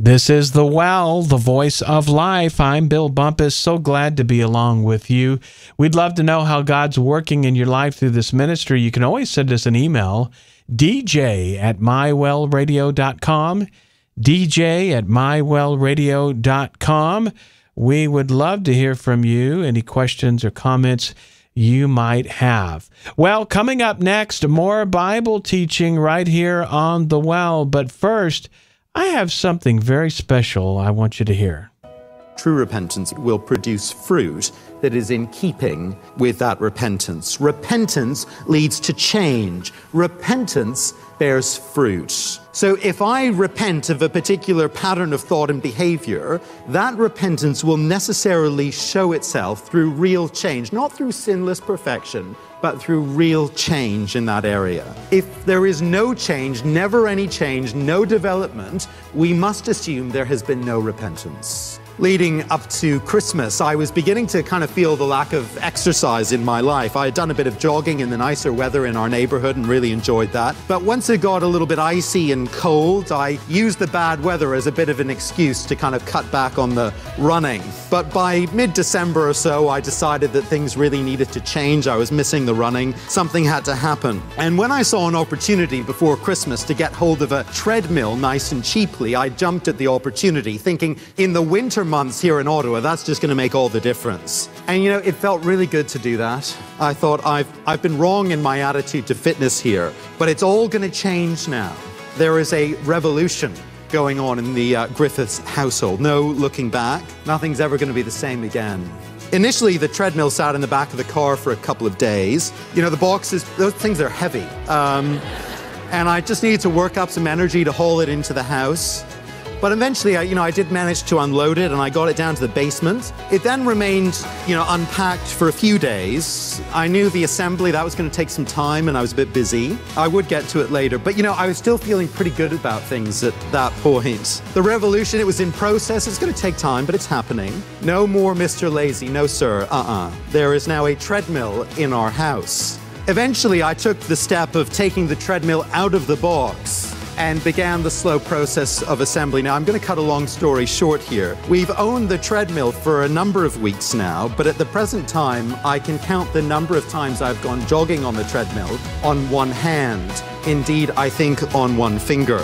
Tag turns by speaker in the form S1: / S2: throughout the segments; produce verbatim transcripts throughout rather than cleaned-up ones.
S1: This is The Well, the voice of life. I'm Bill Bumpus. So glad to be along with you. We'd love to know how God's working in your life through this ministry. You can always send us an email, d j at my well radio dot com, d j at my well radio dot com. We would love to hear from you, any questions or comments you might have. Well, coming up next, more Bible teaching right here on The Well. But first, I have something very special I want you to hear.
S2: True repentance will produce fruit that is in keeping with that repentance. Repentance leads to change. Repentance bears fruit. So if I repent of a particular pattern of thought and behavior, that repentance will necessarily show itself through real change, not through sinless perfection, but through real change in that area. If there is no change, never any change, no development, we must assume there has been no repentance. Leading up to Christmas, I was beginning to kind of feel the lack of exercise in my life. I had done a bit of jogging in the nicer weather in our neighborhood and really enjoyed that. But once it got a little bit icy and cold, I used the bad weather as a bit of an excuse to kind of cut back on the running. But by mid-December or so, I decided that things really needed to change. I was missing the running. Something had to happen. And when I saw an opportunity before Christmas to get hold of a treadmill nice and cheaply, I jumped at the opportunity, thinking in the winter months here in Ottawa, that's just going to make all the difference. And you know, it felt really good to do that. I thought I've I've been wrong in my attitude to fitness here, but it's all going to change now. There is a revolution going on in the uh, Griffiths household. No looking back. Nothing's ever going to be the same again. Initially, the treadmill sat in the back of the car for a couple of days. You know, the boxes, those things are heavy. Um, and I just needed to work up some energy to haul it into the house. But eventually, I, you know, I did manage to unload it and I got it down to the basement. It then remained, you know, unpacked for a few days. I knew the assembly, that was going to take some time and I was a bit busy. I would get to it later. But, you know, I was still feeling pretty good about things at that point. The revolution, it was in process. It's going to take time, but it's happening. No more Mister Lazy. No, sir. Uh-uh. There is now a treadmill in our house. Eventually, I took the step of taking the treadmill out of the box and began the slow process of assembly. Now, I'm going to cut a long story short here. We've owned the treadmill for a number of weeks now, but at the present time, I can count the number of times I've gone jogging on the treadmill on one hand. Indeed, I think on one finger.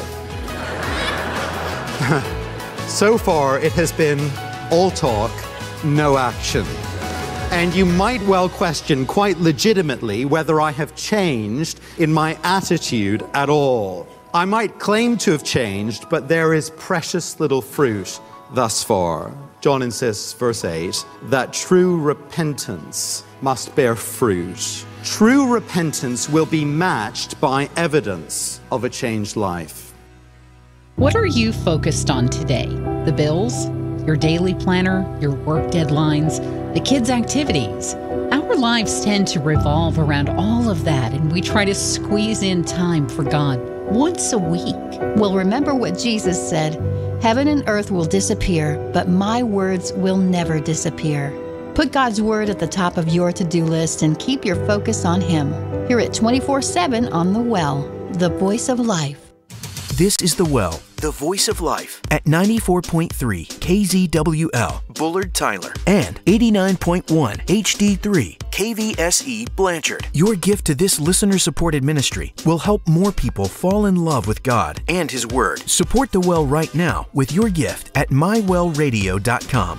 S2: So far, it has been all talk, no action. And you might well question quite legitimately whether I have changed in my attitude at all. I might claim to have changed, but there is precious little fruit thus far. John insists, verse eight, that true repentance must bear fruit. True repentance will be matched by evidence of a changed life.
S3: What are you focused on today? The bills? Your daily planner? Your work deadlines? The kids' activities? Our lives tend to revolve around all of that, and we try to squeeze in time for God once a week.
S4: Well, remember what Jesus said, heaven and earth will disappear, but my words will never disappear. Put God's word at the top of your to-do list and keep your focus on Him. Hear it twenty-four seven on The Well, the voice of life.
S5: This is The Well, the voice of life, at ninety-four point three K Z W L, Bullard, Tyler, and eighty-nine point one H D three K V S E, Blanchard. Your gift to this listener-supported ministry will help more people fall in love with God and His Word. Support The Well right now with your gift at my well radio dot com.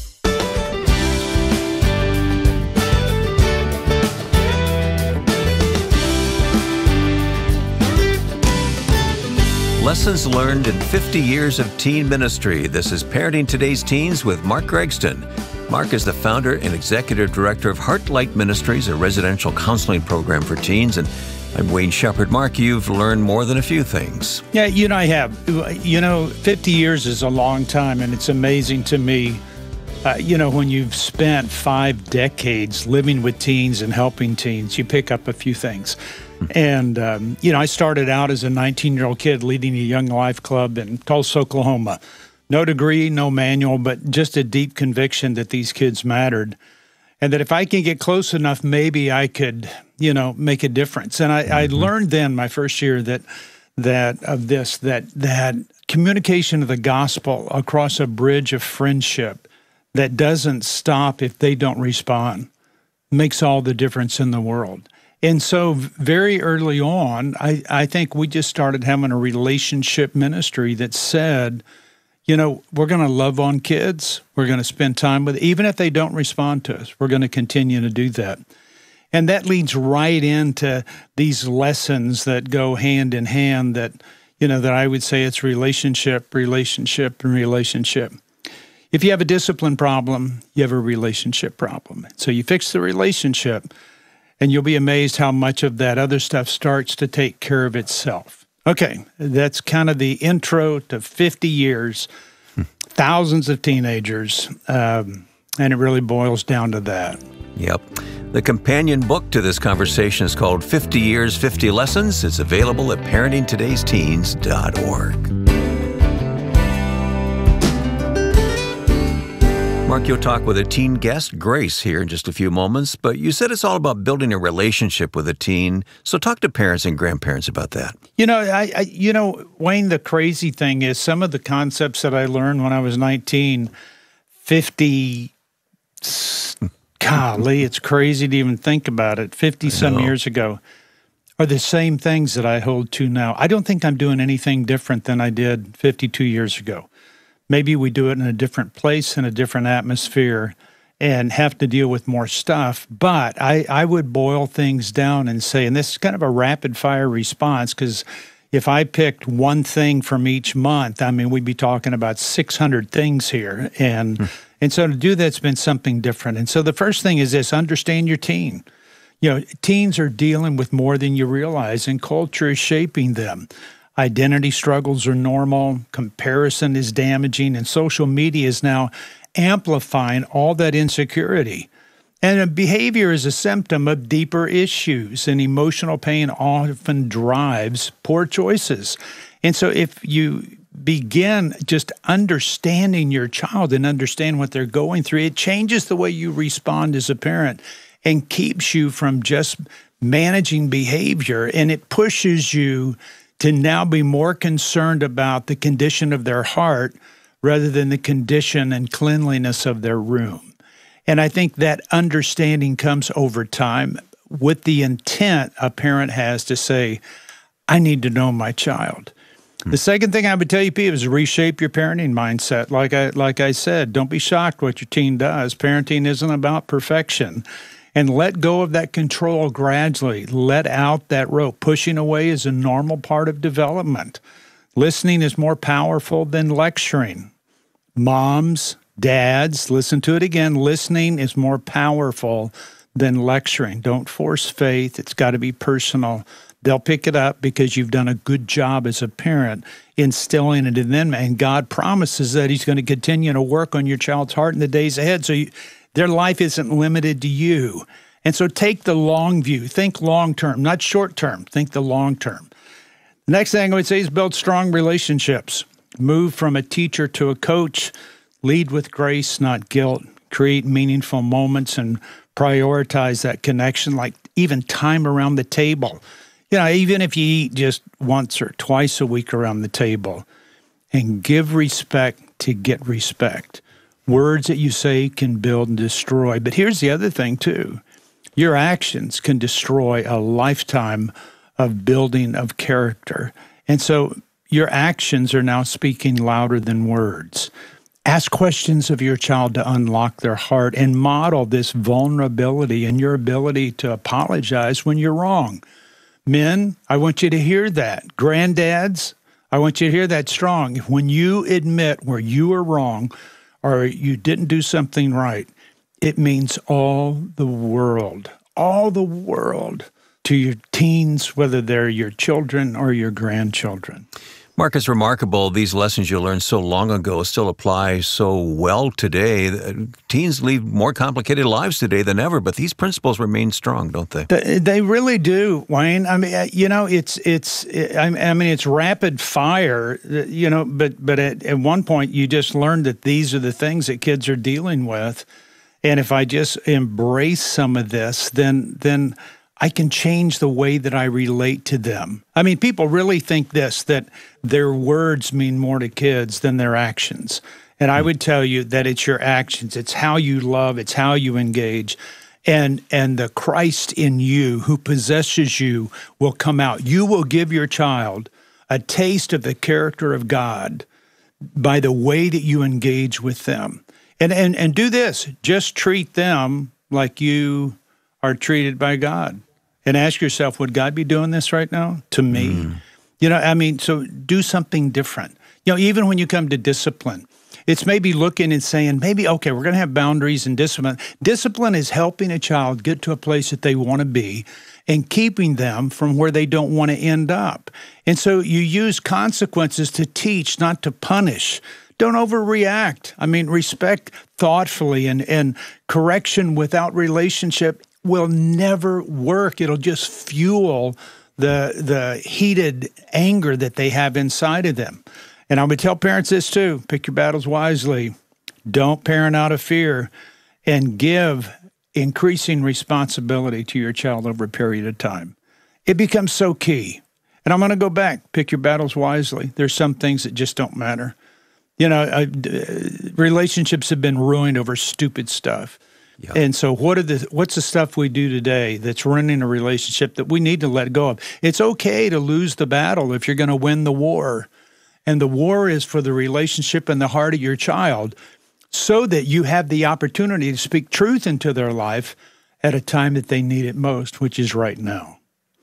S6: Lessons learned in fifty years of teen ministry. This is Parenting Today's Teens with Mark Gregston. Mark is the founder and executive director of Heartlight Ministries, a residential counseling program for teens. And I'm Wayne Shepherd. Mark, you've learned more than a few things.
S7: Yeah, you and I have. You know, fifty years is a long time, and it's amazing to me, uh, you know, when you've spent five decades living with teens and helping teens, you pick up a few things. And, um, you know, I started out as a nineteen-year-old kid leading a young life club in Tulsa, Oklahoma. No degree, no manual, but just a deep conviction that these kids mattered. And that if I can get close enough, maybe I could, you know, make a difference. And I, mm-hmm. I learned then, my first year, that that of this, that that communication of the gospel across a bridge of friendship that doesn't stop if they don't respond makes all the difference in the world. And so very early on, I, I think we just started having a relationship ministry that said, you know, we're going to love on kids. We're going to spend time with, even if they don't respond to us, we're going to continue to do that. And that leads right into these lessons that go hand in hand that, you know, that I would say it's relationship, relationship, and relationship. If you have a discipline problem, you have a relationship problem. So you fix the relationship, and you'll be amazed how much of that other stuff starts to take care of itself. Okay, that's kind of the intro to fifty years, hmm. thousands of teenagers, um, and it really boils down to that.
S6: Yep. The companion book to this conversation is called fifty years, fifty lessons. It's available at parenting todays teens dot org. Mark, you'll talk with a teen guest, Grace, here in just a few moments, but you said it's all about building a relationship with a teen. So talk to parents and grandparents about that.
S7: You know, I, I you know, Wayne, the crazy thing is some of the concepts that I learned when I was nineteen, fifty, golly, it's crazy to even think about it, fifty-some years ago, are the same things that I hold to now. I don't think I'm doing anything different than I did fifty-two years ago. Maybe we do it in a different place, in a different atmosphere, and have to deal with more stuff. But I, I would boil things down and say, and this is kind of a rapid-fire response, because if I picked one thing from each month, I mean, we'd be talking about six hundred things here. And, hmm. and so to do that's been something different. And so the first thing is this, understand your teen. You know, teens are dealing with more than you realize, and culture is shaping them. Identity struggles are normal, comparison is damaging, and social media is now amplifying all that insecurity. And behavior is a symptom of deeper issues, and emotional pain often drives poor choices. And so if you begin just understanding your child and understand what they're going through, it changes the way you respond as a parent and keeps you from just managing behavior, and it pushes you to now be more concerned about the condition of their heart rather than the condition and cleanliness of their room. And I think that understanding comes over time with the intent a parent has to say, I need to know my child. Hmm. The second thing I would tell you, Pete, is reshape your parenting mindset. Like I, like I said, don't be shocked what your teen does. Parenting isn't about perfection. And let go of that control gradually. Let out that rope. Pushing away is a normal part of development. Listening is more powerful than lecturing. Moms, dads, listen to it again. Listening is more powerful than lecturing. Don't force faith. It's got to be personal. They'll pick it up because you've done a good job as a parent instilling it in them. And God promises that He's going to continue to work on your child's heart in the days ahead. So you, their life isn't limited to you. And so take the long view. Think long term, not short term. Think the long term. The next thing I would say is build strong relationships. Move from a teacher to a coach. Lead with grace, not guilt. Create meaningful moments and prioritize that connection, like even time around the table. You know, even if you eat just once or twice a week around the table, and give respect to get respect. Words that you say can build and destroy. But here's the other thing, too. Your actions can destroy a lifetime of building of character. And so your actions are now speaking louder than words. Ask questions of your child to unlock their heart and model this vulnerability and your ability to apologize when you're wrong. Men, I want you to hear that. Granddads, I want you to hear that strong. When you admit where you are wrong, or you didn't do something right, it means all the world, all the world to your teens, whether they're your children or your grandchildren.
S6: Mark, it's remarkable. These lessons you learned so long ago still apply so well today. Teens lead more complicated lives today than ever, but these principles remain strong, don't they?
S7: They really do, Wayne. I mean, you know, it's it's. I mean, it's rapid fire. You know, but but at, at one point you just learned that these are the things that kids are dealing with, and if I just embrace some of this, then then I can change the way that I relate to them. I mean, people really think this, that their words mean more to kids than their actions. And I would tell you that it's your actions. It's how you love. It's how you engage. And and the Christ in you who possesses you will come out. You will give your child a taste of the character of God by the way that you engage with them. And and and do this. Just treat them like you are treated by God. And ask yourself, would God be doing this right now to me? Mm. You know, I mean, so do something different. You know, even when you come to discipline, it's maybe looking and saying, maybe, okay, we're going to have boundaries and discipline. Discipline is helping a child get to a place that they want to be and keeping them from where they don't want to end up. And so you use consequences to teach, not to punish. Don't overreact. I mean, respect thoughtfully, and, and correction without relationship will never work. It'll just fuel the the heated anger that they have inside of them. And I would tell parents this too: pick your battles wisely. Don't parent out of fear, and give increasing responsibility to your child over a period of time. It becomes so key. And I'm going to go back. Pick your battles wisely. There's some things that just don't matter. You know, uh, relationships have been ruined over stupid stuff. Yeah. And so what are the what's the stuff we do today that's ruining a relationship that we need to let go of? It's okay to lose the battle if you're going to win the war. And the war is for the relationship in the heart of your child, so that you have the opportunity to speak truth into their life at a time that they need it most, which is right now.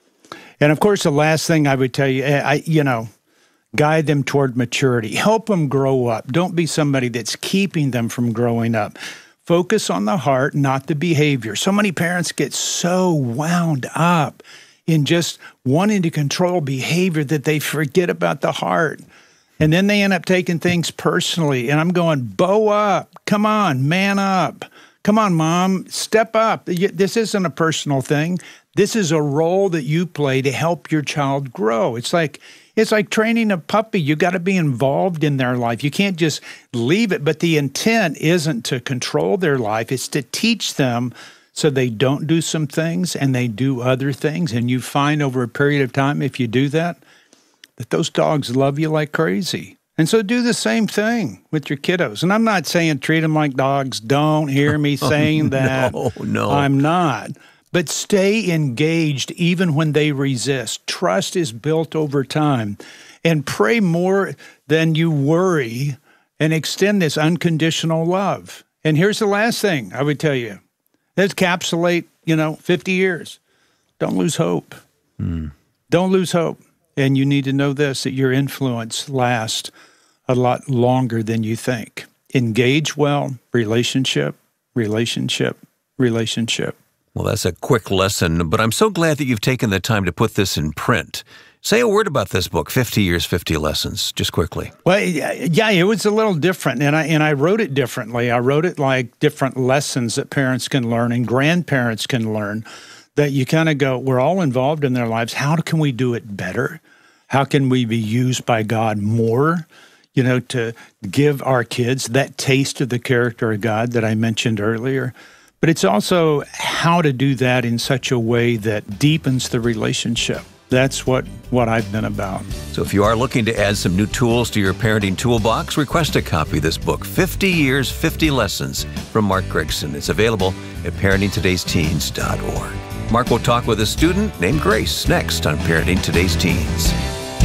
S7: And of course, the last thing I would tell you, I, you know, guide them toward maturity. Help them grow up. Don't be somebody that's keeping them from growing up. Focus on the heart, not the behavior. So many parents get so wound up in just wanting to control behavior that they forget about the heart. And then they end up taking things personally. And I'm going, bow up. Come on, man up. Come on, Mom, step up. This isn't a personal thing. This is a role that you play to help your child grow. It's like It's like training a puppy. You got to be involved in their life. You can't just leave it. But the intent isn't to control their life. It's to teach them so they don't do some things and they do other things. And you find over a period of time, if you do that, that those dogs love you like crazy. And so do the same thing with your kiddos. And I'm not saying treat them like dogs. Don't hear me saying that.
S6: No, no.
S7: I'm not. But stay engaged even when they resist. Trust is built over time. And pray more than you worry, and extend this unconditional love. And here's the last thing I would tell you. Let's encapsulate, you know, fifty years. Don't lose hope. Mm. Don't lose hope. And you need to know this, that your influence lasts a lot longer than you think. Engage well, relationship, relationship, relationship.
S6: Well, that's a quick lesson, but I'm so glad that you've taken the time to put this in print. Say a word about this book, fifty years, fifty lessons, just quickly.
S7: Well, yeah, it was a little different, and I and I wrote it differently. I wrote it like different lessons that parents can learn and grandparents can learn, that you kind of go, we're all involved in their lives. How can we do it better? How can we be used by God more, you know, to give our kids that taste of the character of God that I mentioned earlier? But it's also how to do that in such a way that deepens the relationship. That's what, what I've been about.
S6: So if you are looking to add some new tools to your parenting toolbox, request a copy of this book, fifty years, fifty lessons from Mark Gregson. It's available at parenting todays teens dot org. Mark will talk with a student named Grace next on Parenting Today's Teens.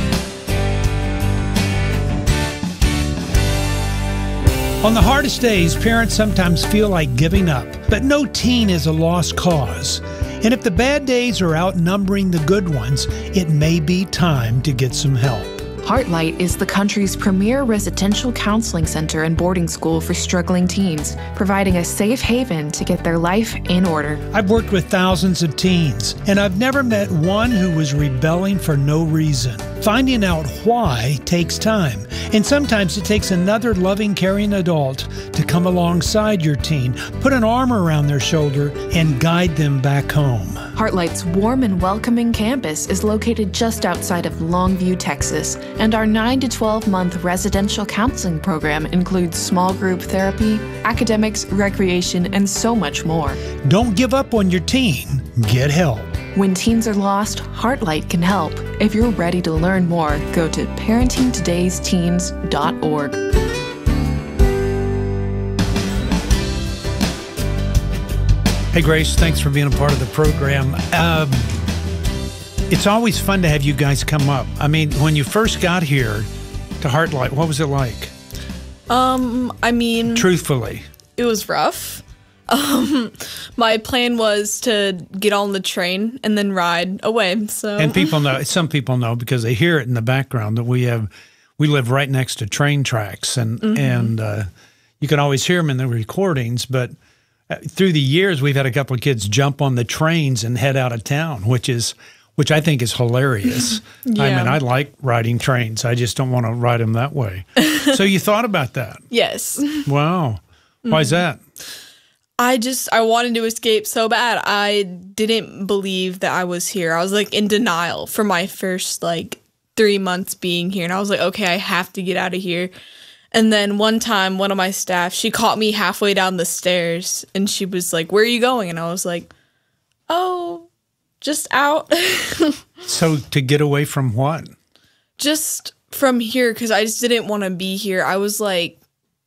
S8: On the hardest days, parents sometimes feel like giving up, but no teen is a lost cause. And if the bad days are outnumbering the good ones, it may be time to get some help.
S9: Heartlight is the country's premier residential counseling center and boarding school for struggling teens, providing a safe haven to get their life in order.
S8: I've worked with thousands of teens, and I've never met one who was rebelling for no reason. Finding out why takes time, and sometimes it takes another loving, caring adult to come alongside your teen, put an arm around their shoulder, and guide them back home.
S9: Heartlight's warm and welcoming campus is located just outside of Longview, Texas, and our nine to twelve month residential counseling program includes small group therapy, academics, recreation, and so much more.
S8: Don't give up on your teen. Get help.
S9: When teens are lost, Heartlight can help. If you're ready to learn more, go to parenting todays teens dot org.
S8: Hey, Grace, thanks for being a part of the program. Um, it's always fun to have you guys come up. I mean, when you first got here to Heartlight, what was it like?
S10: Um, I mean...
S8: Truthfully.
S10: It was rough. Um, my plan was to get on the train and then ride away, so...
S8: And people know, some people know because they hear it in the background that we have, we live right next to train tracks, and, mm-hmm. and uh, you can always hear them in the recordings, but... Through the years, we've had a couple of kids jump on the trains and head out of town, which is, which I think is hilarious.
S10: Yeah.
S8: I mean, I like riding trains. I just don't want to ride them that way. So you thought about that?
S10: Yes.
S8: Wow. Why is that?
S10: I just, I wanted to escape so bad. I didn't believe that I was here. I was like in denial for my first like three months being here. And I was like, okay, I have to get out of here. And then one time, one of my staff, she caught me halfway down the stairs, and she was like, where are you going? And I was like, oh, just out.
S8: So to get away from what?
S10: Just from here, because I just didn't want to be here. I was like,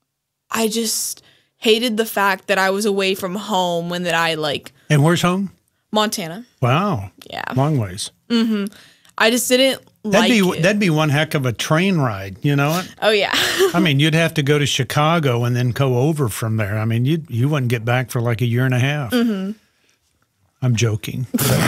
S10: I just hated the fact that I was away from home and that I like...
S8: And where's home?
S10: Montana.
S8: Wow.
S10: Yeah.
S8: Long ways.
S10: Mm-hmm. I just didn't
S8: That'd
S10: like
S8: be
S10: it.
S8: that'd be one heck of a train ride, you know what?
S10: Oh yeah.
S8: I mean, you'd have to go to Chicago and then go over from there. I mean, you you wouldn't get back for like a year and a half.
S10: Mm-hmm.
S8: I'm joking.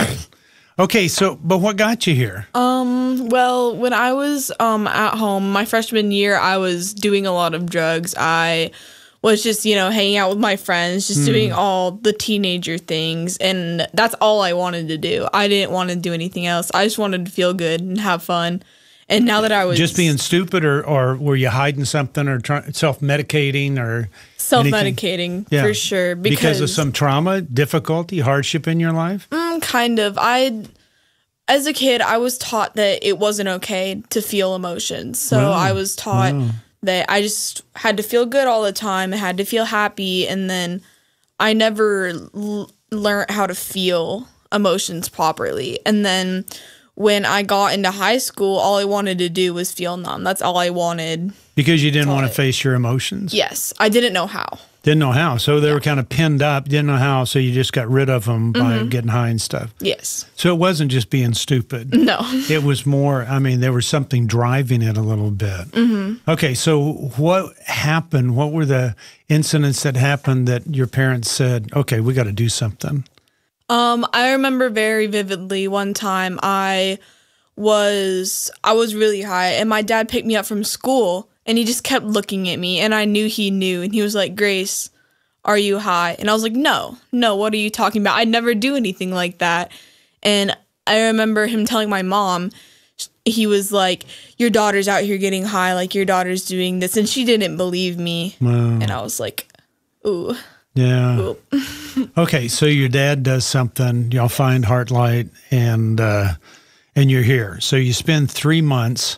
S8: Okay, so but what got you here?
S10: Um, well, when I was um at home my freshman year, I was doing a lot of drugs. I was just, you know, hanging out with my friends, just mm. doing all the teenager things. And that's all I wanted to do. I didn't want to do anything else. I just wanted to feel good and have fun. And now that I was...
S8: Just being stupid, or, or were you hiding something, or try, self-medicating, or...
S10: Self-medicating, yeah. For sure.
S8: Because, because of some trauma, difficulty, hardship in your life?
S10: Mm, kind of. I... As a kid, I was taught that it wasn't okay to feel emotions. So wow. I was taught... Wow. that I just had to feel good all the time. I had to feel happy. And then I never l- learned how to feel emotions properly. And then when I got into high school, all I wanted to do was feel numb. That's all I wanted.
S8: Because you didn't want to face your emotions?
S10: Yes. I didn't know how.
S8: Didn't know how. So they yeah. were kind of pinned up, didn't know how, so you just got rid of them by mm-hmm. getting high and stuff.
S10: Yes.
S8: So it wasn't just being stupid.
S10: No.
S8: It was more, I mean, there was something driving it a little bit.
S10: Mm-hmm.
S8: Okay, so what happened? What were the incidents that happened that your parents said, okay, we got to do something?
S10: Um, I remember very vividly one time I was, I was really high, and my dad picked me up from school. And he just kept looking at me, and I knew he knew. And he was like, Grace, are you high? And I was like, no, no, what are you talking about? I'd never do anything like that. And I remember him telling my mom, he was like, your daughter's out here getting high, like your daughter's doing this. And she didn't believe me.
S8: Wow.
S10: And I was like, ooh.
S8: Yeah.
S10: Ooh.
S8: Okay, so your dad does something, y'all find Heartlight, and, uh, and you're here. So you spend three months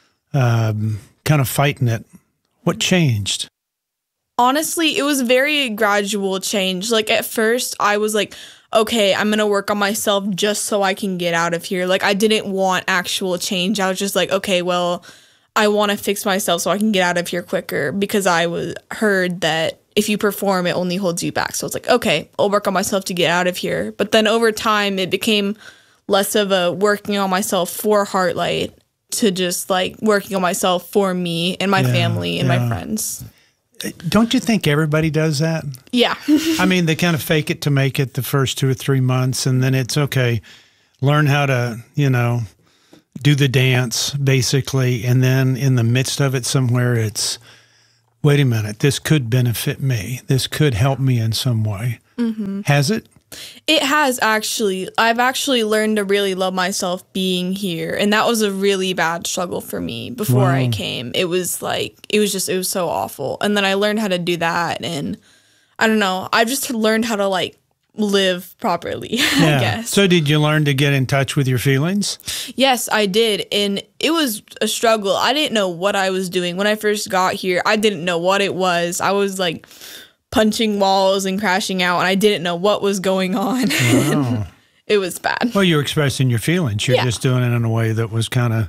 S8: um, kind of fighting it. What changed?
S10: Honestly, it was very gradual change. Like at first I was like, okay, I'm going to work on myself just so I can get out of here. Like I didn't want actual change. I was just like, okay, well, I want to fix myself so I can get out of here quicker, because I was heard that if you perform, it only holds you back. So it's like, okay, I'll work on myself to get out of here. But then over time, it became less of a working on myself for Heartlight to just like working on myself for me and my yeah, family and yeah. my friends.
S8: Don't you think everybody does that?
S10: Yeah.
S8: I mean, they kind of fake it to make it the first two or three months, and then it's okay. Learn how to, you know, do the dance, basically, and then in the midst of it somewhere, it's, wait a minute, this could benefit me. This could help me in some way.
S10: Mm-hmm.
S8: Has it?
S10: It has, actually. I've actually learned to really love myself being here. And that was a really bad struggle for me before wow. I came. It was like, it was just, it was so awful. And then I learned how to do that. And I don't know, I just learned how to like live properly,
S8: yeah.
S10: I guess.
S8: So did you learn to get in touch with your feelings?
S10: Yes, I did. And it was a struggle. I didn't know what I was doing. When I first got here, I didn't know what it was. I was like punching walls and crashing out, and I didn't know what was going on.
S8: Wow.
S10: it was bad.
S7: Well, you're expressing your feelings. You're
S10: Yeah.
S7: just doing it in a way that was kind of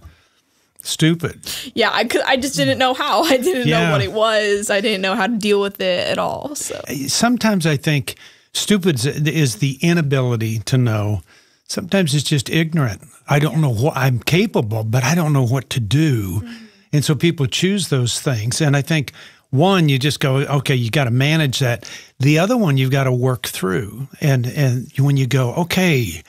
S7: stupid.
S10: Yeah, I could. I just didn't know how. I didn't
S7: Yeah.
S10: know what it was. I didn't know how to deal with it at all. So
S7: Sometimes I think stupid is the inability to know. Sometimes it's just ignorant. I don't know what I'm capable, but I don't know what to do. Mm-hmm. And so people choose those things. And I think one, you just go, okay, you got to manage that. The other one, you've got to work through. And, and when you go, okay,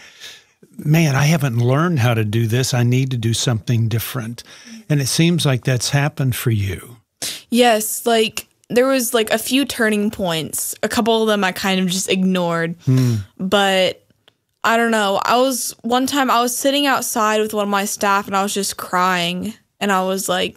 S7: man, I haven't learned how to do this. I need to do something different. And it seems like that's happened for you.
S10: yes, like there was like a few turning points. A couple of them I kind of just ignored.
S7: Hmm.
S10: But I don't know. I was one time I was sitting outside with one of my staff and I was just crying. And I was like,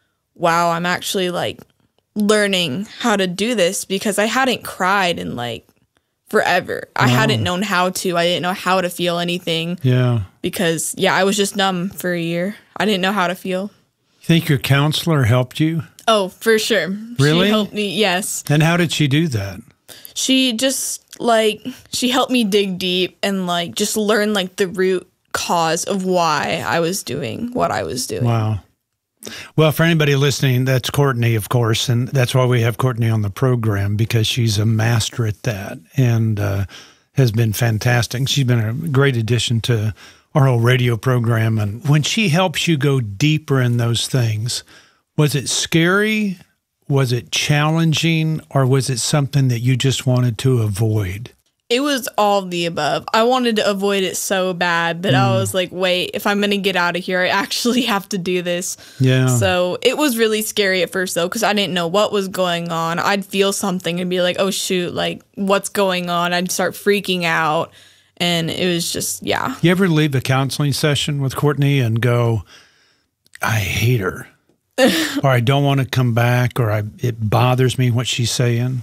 S10: wow, I'm actually like learning how to do this because I hadn't cried in like forever. I
S7: Wow.
S10: hadn't known how to. I didn't know how to feel anything
S7: Yeah.
S10: because, yeah, I was just numb for a year. I didn't know how to feel.
S7: You think your counselor helped you?
S10: Oh, for sure.
S7: Really?
S10: She helped me, yes.
S7: And how did she do that?
S10: She just, like, she helped me dig deep and, like, just learn, like, the root cause of why I was doing what I was doing.
S7: Wow. Well, for anybody listening, that's Courtney, of course, and that's why we have Courtney on the program, because she's a master at that and uh, has been fantastic. She's been a great addition to our whole radio program. And when she helps you go deeper in those things, was it scary? Was it challenging? Or was it something that you just wanted to avoid?
S10: It was all of the above. I wanted to avoid it so bad, but I was like, wait, if I'm going to get out of here, I actually have to do this.
S7: Yeah.
S10: So it was really scary at first, though, because I didn't know what was going on. I'd feel something and be like, oh, shoot, like, what's going on? I'd start freaking out. And it was just, yeah.
S7: You ever leave a counseling session with Courtney and go, I hate her, or I don't want to come back, or I, it bothers me what she's saying?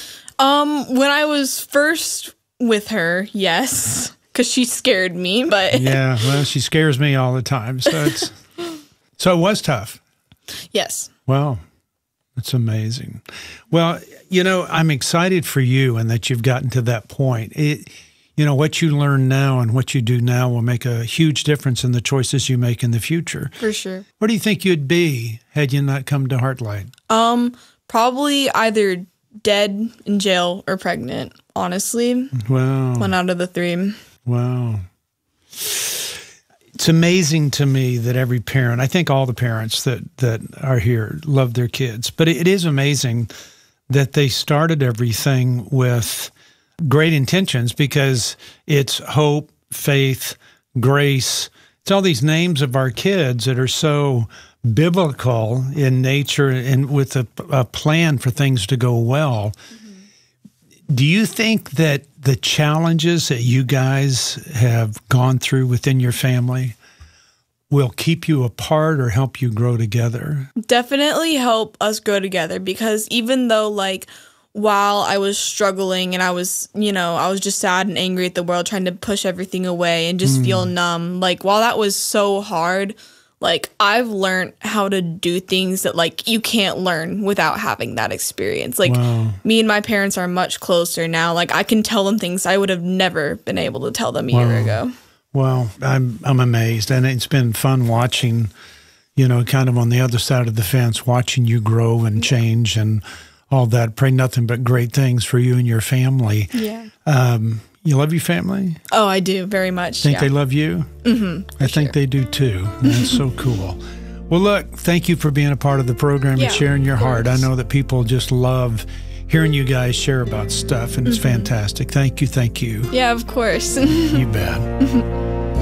S10: Um, when I was first with her, yes, because she scared me, but
S7: Yeah, well, she scares me all the time. So it's so it was tough.
S10: yes.
S7: Wow, that's amazing. Well, you know, I'm excited for you and that you've gotten to that point. It, you know, what you learn now and what you do now will make a huge difference in the choices you make in the future.
S10: For sure.
S7: Where do you think you'd be had you not come to Heartlight?
S10: Um, probably either dead, in jail, or pregnant, honestly.
S7: Wow.
S10: One out of the three.
S7: Wow. It's amazing to me that every parent, I think all the parents that, that are here love their kids, but it is amazing that they started everything with great intentions, because it's hope, faith, grace. It's all these names of our kids that are so biblical in nature and with a, a plan for things to go well. Mm-hmm. Do you think that the challenges that you guys have gone through within your family will keep you apart or help you grow together?
S10: Definitely help us grow together, because even though, like, while I was struggling and I was, you know, I was just sad and angry at the world, trying to push everything away and just mm. feel numb, like, while that was so hard, like, I've learned how to do things that, like, you can't learn without having that experience. Like, wow. Me and my parents are much closer now. Like, I can tell them things I would have never been able to tell them a
S7: wow.
S10: year ago.
S7: Well, I'm I'm amazed, and it's been fun watching, you know, kind of on the other side of the fence, watching you grow and change and all that. Pray nothing but great things for you and your family.
S10: Yeah.
S7: Um, you love your family?
S10: Oh, I do very much.
S7: Think
S10: yeah.
S7: they love you?
S10: Mm-hmm.
S7: I think sure. they do too. That's so cool. Well, look, thank you for being a part of the program
S10: yeah,
S7: and sharing your heart. I know that people just love hearing you guys share about stuff, and it's mm-hmm. fantastic. Thank you, thank you.
S10: Yeah, of course.
S7: You bet.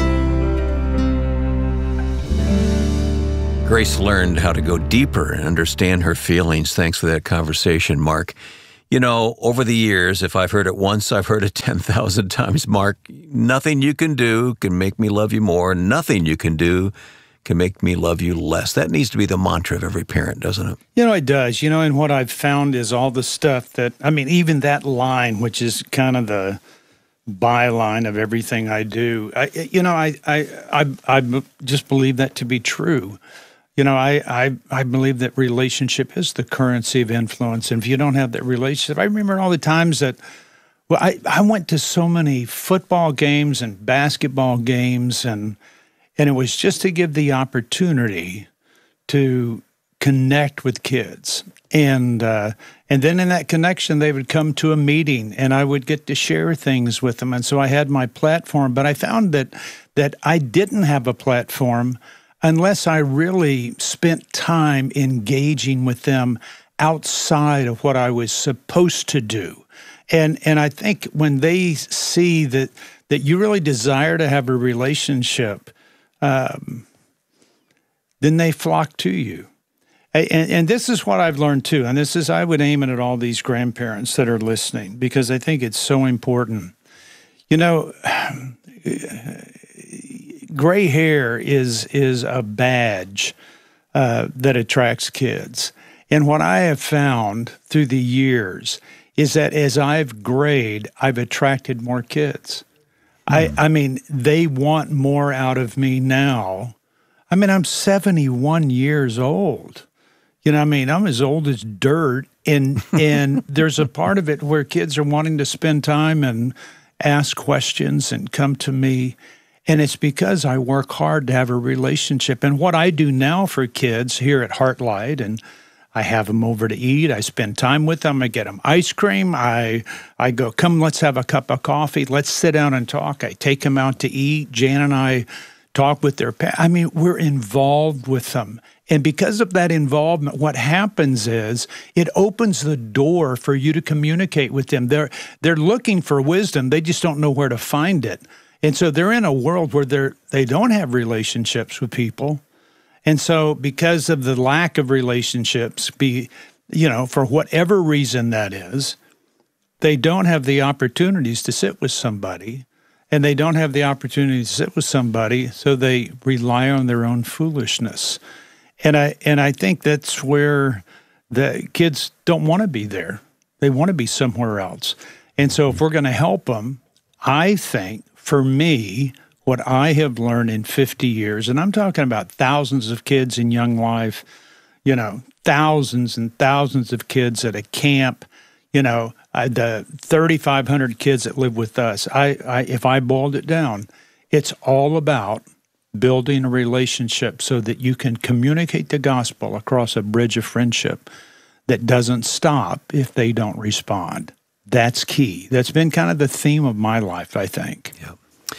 S6: Grace learned how to go deeper and understand her feelings. Thanks for that conversation, Mark. You know, over the years, if I've heard it once, I've heard it ten thousand times, Mark. Nothing you can do can make me love you more. Nothing you can do can make me love you less. That needs to be the mantra of every parent, doesn't it?
S7: You know, it does. You know, and what I've found is all the stuff that, I mean, even that line, which is kind of the byline of everything I do, I, you know, I, I, I, I just believe that to be true. You know, I, I I believe that relationship is the currency of influence. And if you don't have that relationship, I remember all the times that Well, I, I went to so many football games and basketball games, and and it was just to give the opportunity to connect with kids. And uh, and then in that connection, they would come to a meeting, and I would get to share things with them. And so I had my platform, but I found that that I didn't have a platform unless I really spent time engaging with them outside of what I was supposed to do. And and I think when they see that that you really desire to have a relationship, um, then they flock to you. And, and this is what I've learned too, and this is, I would aim it at all these grandparents that are listening, because I think it's so important. You know, gray hair is is a badge uh, that attracts kids. And what I have found through the years is that as I've grayed, I've attracted more kids. Mm. I, I mean, they want more out of me now. I mean, I'm seventy-one years old. You know, I mean, I'm as old as dirt, and and there's a part of it where kids are wanting to spend time and ask questions and come to me, and it's because I work hard to have a relationship. And what I do now for kids here at Heartlight, and I have them over to eat, I spend time with them, I get them ice cream, I I go, come, let's have a cup of coffee, let's sit down and talk. I take them out to eat. Jan and I talk with their parents. I mean, we're involved with them. And because of that involvement, what happens is it opens the door for you to communicate with them. They're they're looking for wisdom. They just don't know where to find it. And so they're in a world where they're they don't have relationships with people. And so because of the lack of relationships, be you know, for whatever reason that is, they don't have the opportunities to sit with somebody. And they don't have the opportunity to sit with somebody, so they rely on their own foolishness. And I and I think that's where the kids don't want to be there. They want to be somewhere else. And so if we're going to help them, I think, for me, what I have learned in fifty years, and I'm talking about thousands of kids in Young Life, you know, thousands and thousands of kids at a camp, you know, I, the thirty-five hundred kids that live with us, I, I if I boiled it down, it's all about building a relationship so that you can communicate the gospel across a bridge of friendship that doesn't stop if they don't respond. That's key. That's been kind of the theme of my life, I think.
S6: Yeah.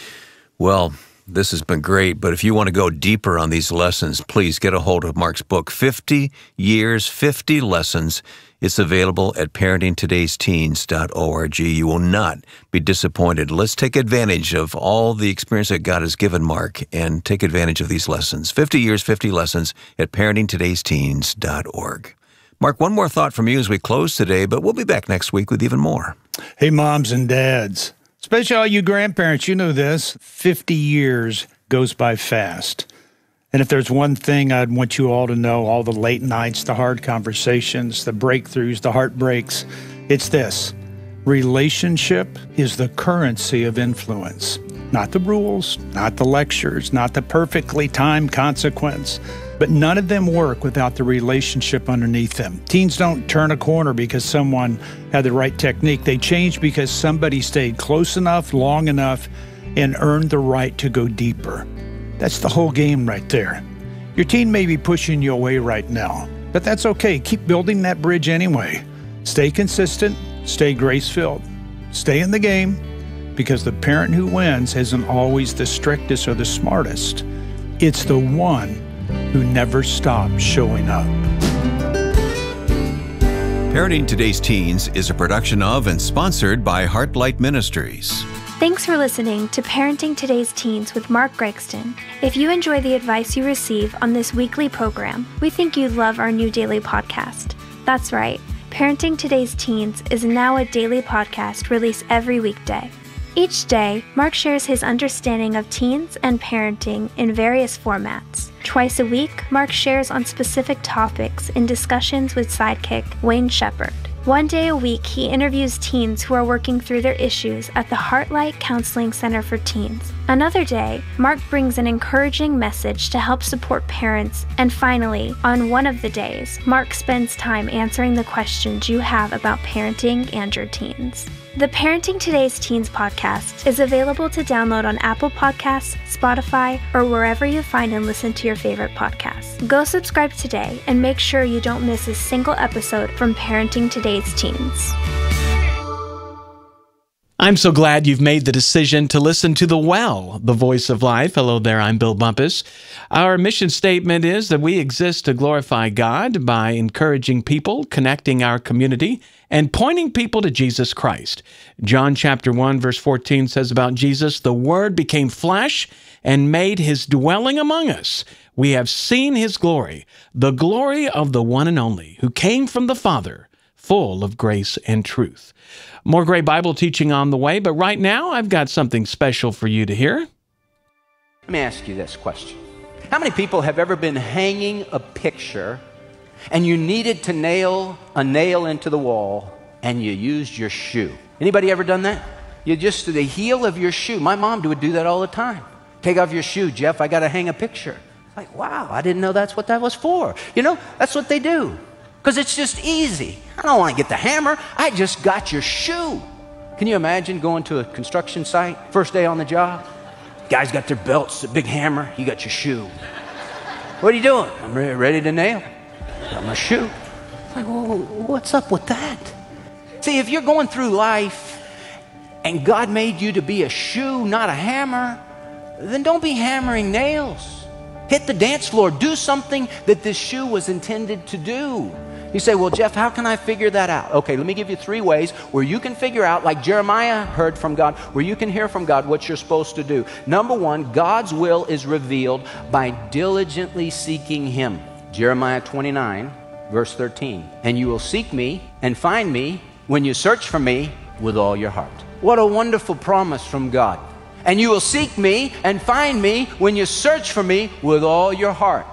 S6: Well, this has been great, but if you want to go deeper on these lessons, please get a hold of Mark's book, fifty years, fifty lessons. It's available at parenting todays teens dot org. You will not be disappointed. Let's take advantage of all the experience that God has given Mark and take advantage of these lessons. fifty years, fifty lessons at parenting todays teens dot org. Mark, one more thought from you as we close today, but we'll be back next week with even more.
S7: Hey, moms and dads, especially all you grandparents, you know this, fifty years goes by fast. And if there's one thing I'd want you all to know, all the late nights, the hard conversations, the breakthroughs, the heartbreaks, it's this. Relationship is the currency of influence. Not the rules, not the lectures, not the perfectly timed consequence, but none of them work without the relationship underneath them. Teens don't turn a corner because someone had the right technique. They change because somebody stayed close enough, long enough, and earned the right to go deeper. That's the whole game right there. Your teen may be pushing you away right now, but that's okay. Keep building that bridge anyway. Stay consistent, stay grace-filled, stay in the game, because the parent who wins isn't always the strictest or the smartest. It's the one who never stops showing up.
S6: Parenting Today's Teens is a production of and sponsored by Heartlight Ministries.
S11: Thanks for listening to Parenting Today's Teens with Mark Gregston. If you enjoy the advice you receive on this weekly program, we think you'd love our new daily podcast. That's right, Parenting Today's Teens is now a daily podcast released every weekday. Each day, Mark shares his understanding of teens and parenting in various formats. Twice a week, Mark shares on specific topics in discussions with sidekick Wayne Shepherd. One day a week, he interviews teens who are working through their issues at the Heartlight Counseling Center for Teens. Another day, Mark brings an encouraging message to help support parents. And finally, on one of the days, Mark spends time answering the questions you have about parenting and your teens. The Parenting Today's Teens podcast is available to download on Apple Podcasts, Spotify, or wherever you find and listen to your favorite podcasts. Go subscribe today and make sure you don't miss a single episode from Parenting Today's Teens.
S1: I'm so glad you've made the decision to listen to The Well, the voice of life. Hello there, I'm Bill Bumpus. Our mission statement is that we exist to glorify God by encouraging people, connecting our community, and pointing people to Jesus Christ. John chapter one, verse fourteen says about Jesus, "The Word became flesh and made his dwelling among us. We have seen his glory, the glory of the one and only, who came from the Father, full of grace and truth." More great Bible teaching on the way, but right now I've got something special for you to hear.
S12: Let me ask you this question. How many people have ever been hanging a picture and you needed to nail a nail into the wall and you used your shoe? Anybody ever done that? You just, the heel of your shoe. My mom would do that all the time. Take off your shoe, Jeff, I got to hang a picture. Like, wow, I didn't know that's what that was for. You know, that's what they do. Because it's just easy. I don't want to get the hammer. I just got your shoe. Can you imagine going to a construction site, first day on the job? Guys got their belts, a big hammer. You got your shoe. What are you doing? I'm re- ready to nail. Got my shoe. Like, well, what's up with that? See, if you're going through life and God made you to be a shoe, not a hammer, then don't be hammering nails. Hit the dance floor. Do something that this shoe was intended to do. You say, well, Jeff, how can I figure that out? Okay, let me give you three ways where you can figure out, like Jeremiah heard from God, where you can hear from God what you're supposed to do. Number one, God's will is revealed by diligently seeking him. Jeremiah twenty-nine, verse thirteen. And you will seek me and find me when you search for me with all your heart. What a wonderful promise from God. And you will seek me and find me when you search for me with all your heart.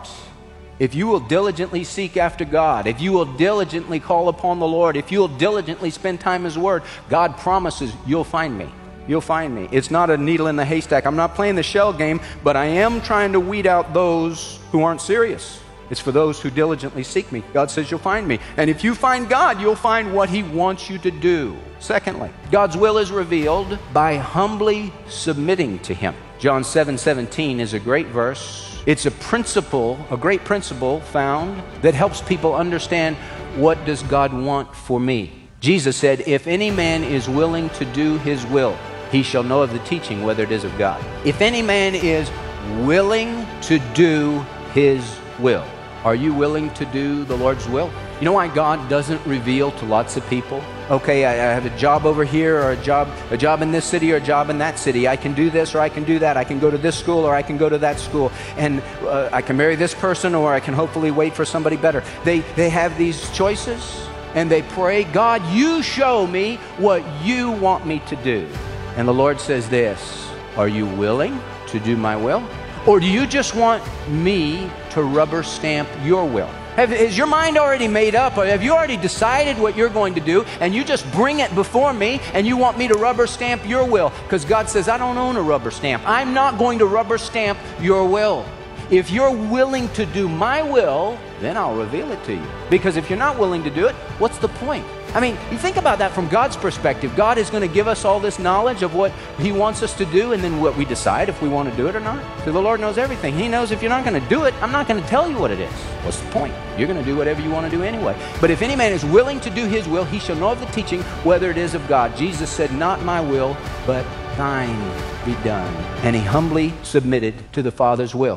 S12: If you will diligently seek after God, if you will diligently call upon the Lord, if you will diligently spend time in his word, God promises you'll find me. You'll find me. It's not a needle in the haystack. I'm not playing the shell game, but I am trying to weed out those who aren't serious. It's for those who diligently seek me. God says you'll find me. And if you find God, you'll find what he wants you to do. Secondly, God's will is revealed by humbly submitting to him. John seven seventeen is a great verse. It's a principle, a great principle found that helps people understand, what does God want for me? Jesus said, if any man is willing to do his will, he shall know of the teaching whether it is of God. If any man is willing to do his will. Are you willing to do the Lord's will? You know why God doesn't reveal to lots of people? Okay, I, I have a job over here, or a job, a job in this city, or a job in that city. I can do this, or I can do that. I can go to this school, or I can go to that school. And uh, I can marry this person, or I can hopefully wait for somebody better. They, they have these choices, and they pray, God, you show me what you want me to do. And the Lord says this, are you willing to do my will? Or do you just want me to rubber stamp your will? Have, is your mind already made up? Or have you already decided what you're going to do, and you just bring it before me and you want me to rubber stamp your will? Because God says, I don't own a rubber stamp. I'm not going to rubber stamp your will. If you're willing to do my will, then I'll reveal it to you. Because if you're not willing to do it, what's the point? I mean, you think about that from God's perspective. God is going to give us all this knowledge of what he wants us to do, and then what we decide if we want to do it or not. So the Lord knows everything. He knows if you're not going to do it, I'm not going to tell you what it is. What's the point? You're going to do whatever you want to do anyway. But if any man is willing to do his will, he shall know of the teaching whether it is of God. Jesus said, not my will, but thine be done. And he humbly submitted to the Father's will.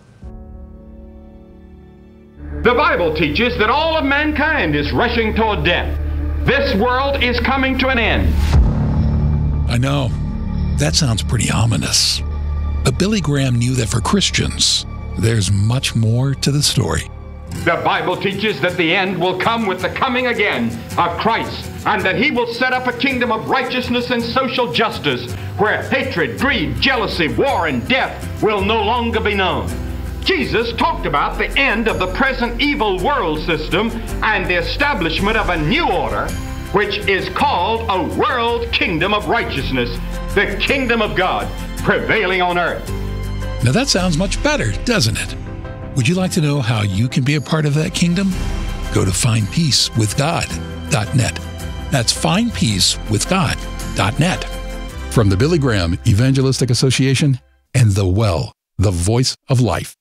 S13: The Bible teaches that all of mankind is rushing toward death. This world is coming to an end.
S14: I know. That sounds pretty ominous. But Billy Graham knew that for Christians, there's much more to the story.
S13: The Bible teaches that the end will come with the coming again of Christ, and that he will set up a kingdom of righteousness and social justice where hatred, greed, jealousy, war, and death will no longer be known. Jesus talked about the end of the present evil world system and the establishment of a new order, which is called a world kingdom of righteousness, the kingdom of God prevailing on earth.
S14: Now that sounds much better, doesn't it? Would you like to know how you can be a part of that kingdom? Go to find peace with god dot net. That's find peace with god dot net. From the Billy Graham Evangelistic Association and The Well, the voice of life.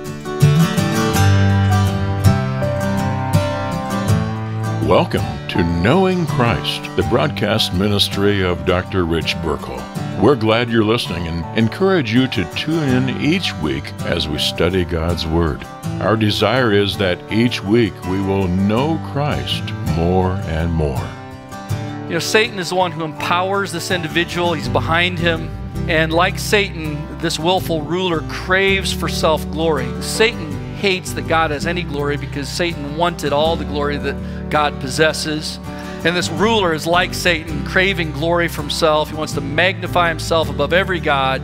S15: Welcome to Knowing Christ, the broadcast ministry of Doctor Rich Burkle. We're glad you're listening and encourage you to tune in each week as we study God's Word. Our desire is that each week we will know Christ more and more.
S16: You know, Satan is the one who empowers this individual. He's behind him. And like Satan, this willful ruler craves for self-glory. Satan hates that God has any glory because Satan wanted all the glory that God possesses. And this ruler is like Satan, craving glory for himself. He wants to magnify himself above every god.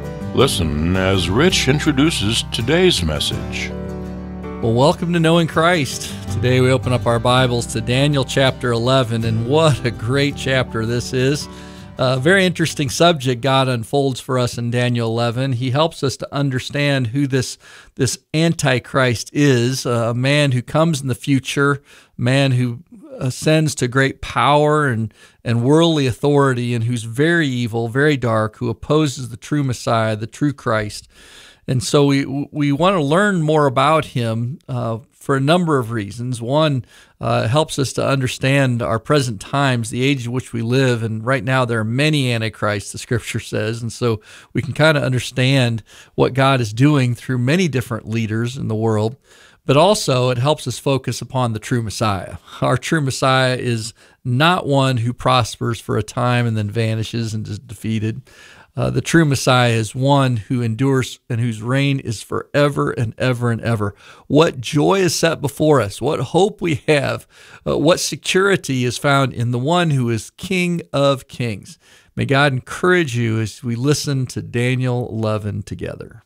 S15: Listen as Rich introduces today's message.
S17: Well, welcome to Knowing Christ. Today we open up our Bibles to Daniel chapter eleven, and what a great chapter this is. A very interesting subject God unfolds for us in Daniel eleven. He helps us to understand who this, this Antichrist is, a man who comes in the future, a man who ascends to great power and, and worldly authority, and who's very evil, very dark, who opposes the true Messiah, the true Christ. And so we we want to learn more about him uh, for a number of reasons. One, uh, helps us to understand our present times, the age in which we live. And right now there are many antichrists, the scripture says. And so we can kind of understand what God is doing through many different leaders in the world. But also it helps us focus upon the true Messiah. Our true Messiah is not one who prospers for a time and then vanishes and is defeated. Uh, the true Messiah is one who endures and whose reign is forever and ever and ever. What joy is set before us, what hope we have, uh, what security is found in the one who is King of Kings. May God encourage you as we listen to Daniel eleven together.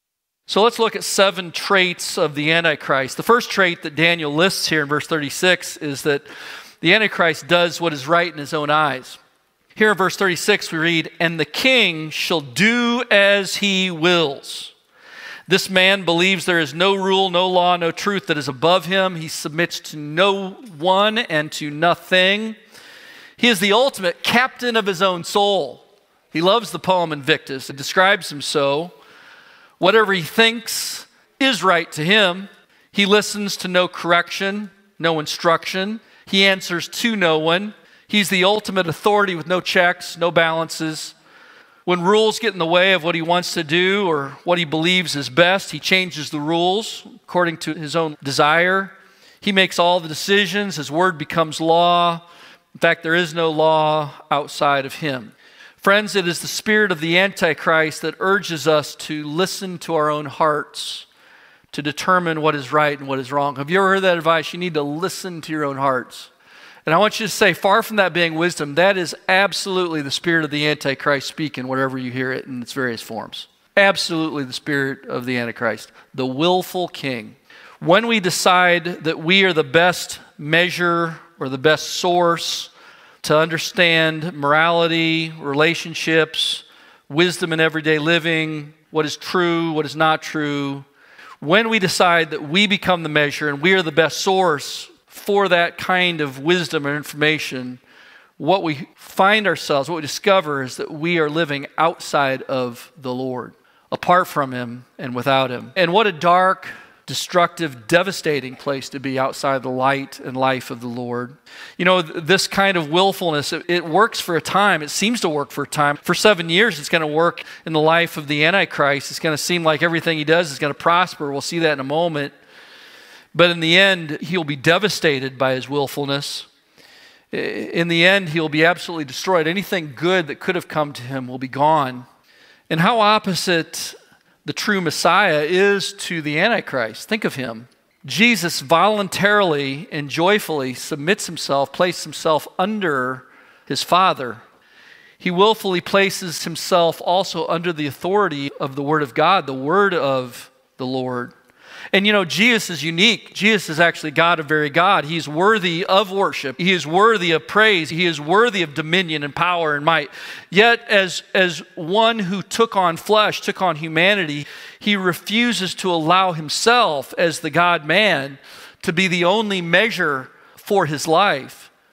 S16: So let's look at seven traits of the Antichrist. The first trait that Daniel lists here in verse thirty-six is that the Antichrist does what is right in his own eyes. Here in verse thirty-six we read, "And the king shall do as he wills." This man believes there is no rule, no law, no truth that is above him. He submits to no one and to nothing. He is the ultimate captain of his own soul. He loves the poem Invictus. It describes him so. Whatever he thinks is right to him. He listens to no correction, no instruction. He answers to no one. He's the ultimate authority with no checks, no balances. When rules get in the way of what he wants to do or what he believes is best, he changes the rules according to his own desire. He makes all the decisions. His word becomes law. In fact, there is no law outside of him. Friends, it is the spirit of the Antichrist that urges us to listen to our own hearts to determine what is right and what is wrong. Have you ever heard that advice? You need to listen to your own hearts. And I want you to say, far from that being wisdom, that is absolutely the spirit of the Antichrist speaking wherever you hear it in its various forms. Absolutely the spirit of the Antichrist, the willful king. When we decide that we are the best measure or the best source to understand morality, relationships, wisdom in everyday living, what is true, what is not true, when we decide that we become the measure and we are the best source for that kind of wisdom or information, what we find ourselves, what we discover is that we are living outside of the Lord, apart from Him and without Him. And what a dark, destructive, devastating place to be outside the light and life of the Lord. You know, this kind of willfulness, it, it works for a time. It seems to work for a time. For seven years, it's going to work in the life of the Antichrist. It's going to seem like everything he does is going to prosper. We'll see that in a moment. But in the end, he'll be devastated by his willfulness. In the end, he'll be absolutely destroyed. Anything good that could have come to him will be gone. And how opposite the true Messiah is to the Antichrist. Think of him. Jesus voluntarily and joyfully submits himself, places himself under his Father. He willfully places himself also under the authority of the Word of God, the Word of the Lord. And you know, Jesus is unique. Jesus is actually God of very God. He is worthy of worship. He is worthy of praise. He is worthy of dominion and power and might. Yet as, as one who took on flesh, took on humanity, he refuses to allow himself as the God-man to be the only measure for his life.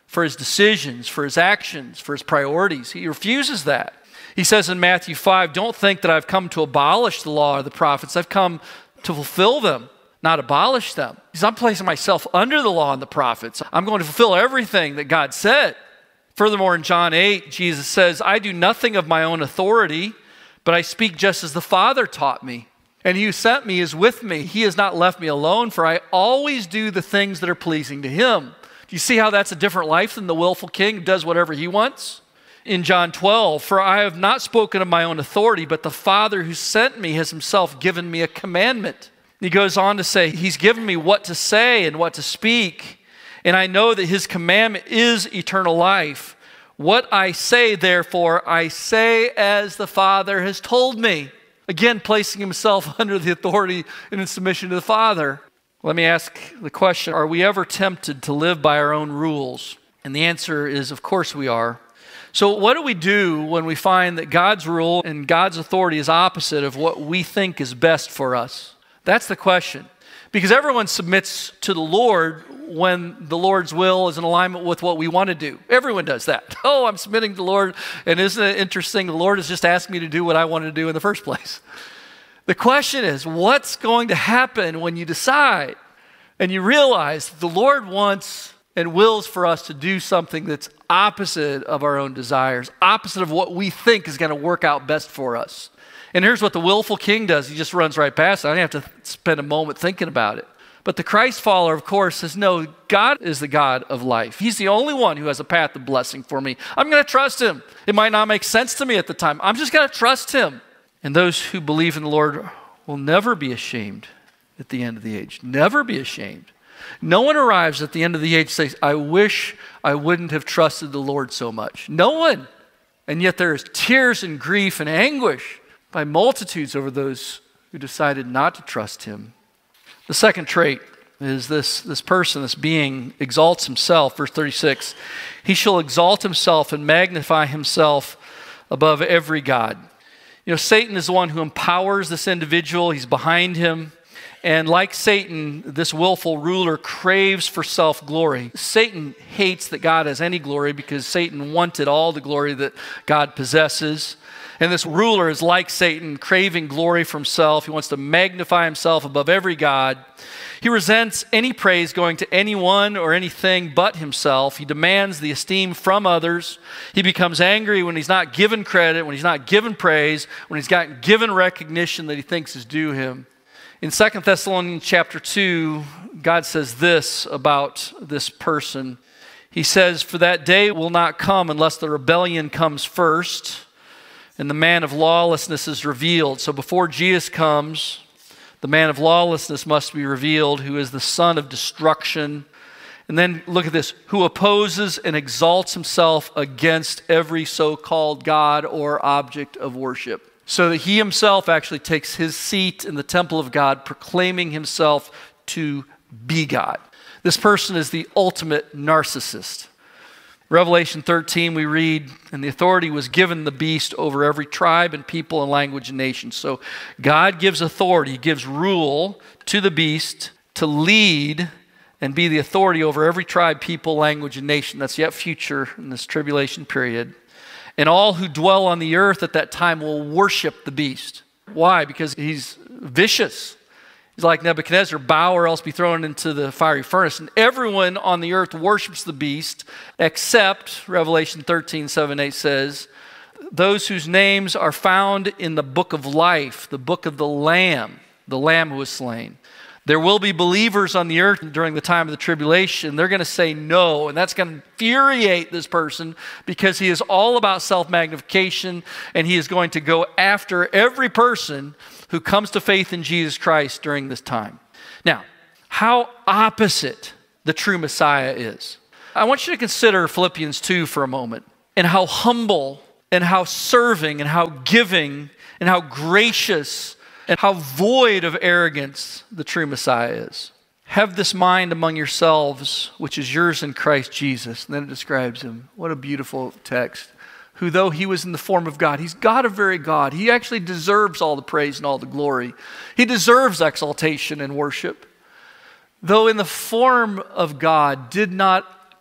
S16: for his decisions, for his actions, for his priorities. He refuses that. He says in Matthew five, don't think that I've come to abolish the law or the prophets. I've come to fulfill them, not abolish them. He says, I'm placing myself under the law and the prophets. I'm going to fulfill everything that God said. Furthermore, in John eight, Jesus says, I do nothing of my own authority, but I speak just as the Father taught me. And he who sent me is with me. He has not left me alone, for I always do the things that are pleasing to him. Do you see how that's a different life than the willful king who does whatever he wants? In John twelve, for I have not spoken of my own authority, but the Father who sent me has himself given me a commandment. He goes on to say, he's given me what to say and what to speak, and I know that his commandment is eternal life. What I say, therefore, I say as the Father has told me. Again, placing himself under the authority and in submission to the Father. Let me ask the question, are we ever tempted to live by our own rules? And the answer is, of course we are. So what do we do when we find that God's rule and God's authority is opposite of what we think is best for us? That's the question. Because everyone submits to the Lord when the Lord's will is in alignment with what we want to do. Everyone does that. Oh, I'm submitting to the Lord, and isn't it interesting? The Lord has just asked me to do what I wanted to do in the first place. The question is, what's going to happen when you decide and you realize the Lord wants and wills for us to do something that's opposite of our own desires, opposite of what we think is going to work out best for us? And here's what the willful king does. He just runs right past it. I don't have to spend a moment thinking about it. But the Christ follower, of course, says, no, God is the God of life. He's the only one who has a path of blessing for me. I'm going to trust him. It might not make sense to me at the time. I'm just going to trust him. And those who believe in the Lord will never be ashamed at the end of the age. Never be ashamed. No one arrives at the end of the age and says, I wish I wouldn't have trusted the Lord so much. No one. And yet there is tears and grief and anguish by multitudes over those who decided not to trust him. The second trait is this, this person, this being, exalts himself. Verse thirty-six, he shall exalt himself and magnify himself above every god. You know, Satan is the one who empowers this individual. He's behind him. And like Satan, this willful ruler craves for self-glory. Satan hates that God has any glory because Satan wanted all the glory that God possesses. And this ruler is like Satan, craving glory for himself. He wants to magnify himself above every god. He resents any praise going to anyone or anything but himself. He demands the esteem from others. He becomes angry when he's not given credit, when he's not given praise, when he's not given recognition that he thinks is due him. In Second Thessalonians chapter two, God says this about this person. He says, for that day will not come unless the rebellion comes first, and the man of lawlessness is revealed. So before Jesus comes, the man of lawlessness must be revealed, who is the son of destruction. And then look at this, who opposes and exalts himself against every so-called God or object of worship. So that he himself actually takes his seat in the temple of God, proclaiming himself to be God. This person is the ultimate narcissist. Revelation thirteen, we read, and the authority was given the beast over every tribe and people and language and nation. So God gives authority, gives rule to the beast to lead and be the authority over every tribe, people, language, and nation. That's yet future in this tribulation period. And all who dwell on the earth at that time will worship the beast. Why? Because he's vicious. He's like Nebuchadnezzar, bow or else be thrown into the fiery furnace. And everyone on the earth worships the beast, except, Revelation thirteen, seven, eight says, those whose names are found in the book of life, the book of the Lamb, the Lamb who was slain. There will be believers on the earth during the time of the tribulation. They're going to say no, and that's going to infuriate this person because he is all about self-magnification, and he is going to go after every person who comes to faith in Jesus Christ during this time. Now, how opposite the true Messiah is. I want you to consider Philippians two for a moment, and how humble and how serving and how giving and how gracious and how void of arrogance the true Messiah is. Have this mind among yourselves, which is yours in Christ Jesus. And then it describes him. What a beautiful text. Who, though he was in the form of God, he's God of very God. He actually deserves all the praise and all the glory. He deserves exaltation and worship. Though in the form of God, did not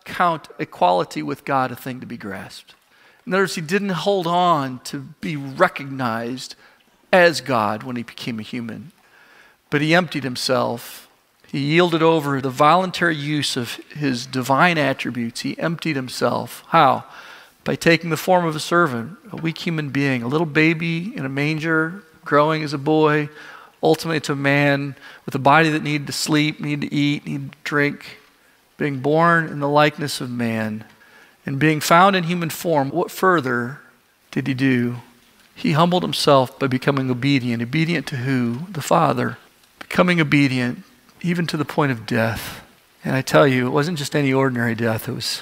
S16: count equality with God a thing to be grasped. In other words, he didn't hold on to be recognized as God when he became a human, but he emptied himself. He yielded over the voluntary use of his divine attributes. He emptied himself. How? By taking the form of a servant, a weak human being, a little baby in a manger, growing as a boy, ultimately to a man with a body that needed to sleep, needed to eat, needed to drink, being born in the likeness of man, and being found in human form. What further did he do? He humbled himself by becoming obedient. Obedient to who? The Father. Becoming obedient even to the point of death. And I tell you, it wasn't just any ordinary death. It was,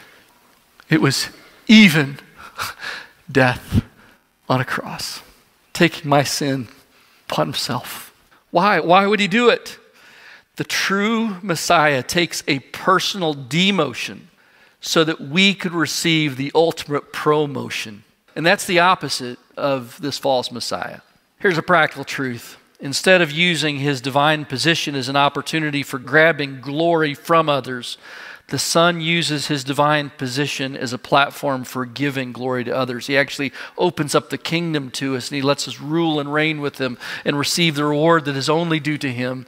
S16: it was even death on a cross, taking my sin upon himself. Why? Why would he do it? The true Messiah takes a personal demotion so that we could receive the ultimate promotion. And that's the opposite of this false Messiah. Here's a practical truth. Instead of using his divine position as an opportunity for grabbing glory from others, the Son uses his divine position as a platform for giving glory to others. He actually opens up the kingdom to us, and he lets us rule and reign with him and receive the reward that is only due to him.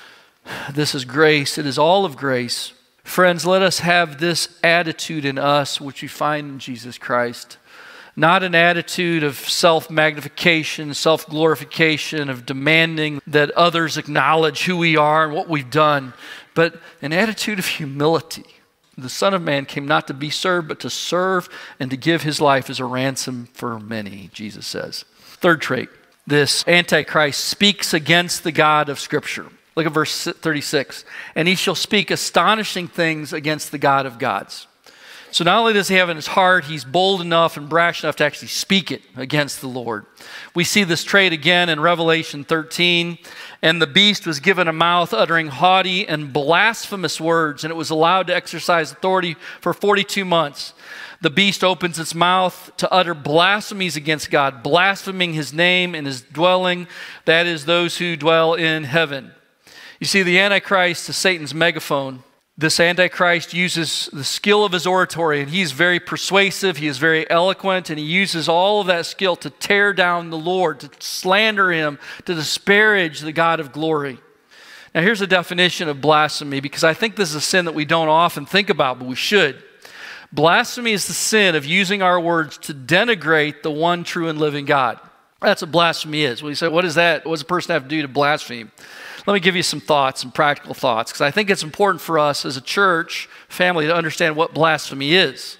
S16: This is grace. It is all of grace. Friends, let us have this attitude in us, which we find in Jesus Christ. Not an attitude of self-magnification, self-glorification, of demanding that others acknowledge who we are and what we've done, but an attitude of humility. The Son of Man came not to be served, but to serve and to give his life as a ransom for many, Jesus says. Third trait, this Antichrist speaks against the God of Scripture. Look at verse thirty-six. And he shall speak astonishing things against the God of gods. So not only does he have in his heart, he's bold enough and brash enough to actually speak it against the Lord. We see this trait again in Revelation thirteen. And the beast was given a mouth uttering haughty and blasphemous words, and it was allowed to exercise authority for forty-two months. The beast opens its mouth to utter blasphemies against God, blaspheming his name and his dwelling, that is, those who dwell in heaven. You see, the Antichrist is Satan's megaphone. This Antichrist uses the skill of his oratory, and he's very persuasive, he is very eloquent, and he uses all of that skill to tear down the Lord, to slander him, to disparage the God of glory. Now here's a definition of blasphemy, because I think this is a sin that we don't often think about, but we should. Blasphemy is the sin of using our words to denigrate the one true and living God. That's what blasphemy is. Well, you say, what is that? What does a person have to do to blaspheme? Let me give you some thoughts, some practical thoughts, because I think it's important for us as a church family to understand what blasphemy is